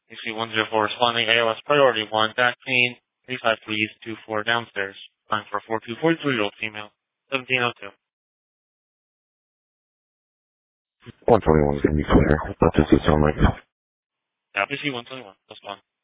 AC-104 responding ALS priority 1, back pain, 35 please, 24 downstairs. Time for 4243-year-old female, 1702. 121 is going to be clear. That's just sound like. Copy C-121, +1.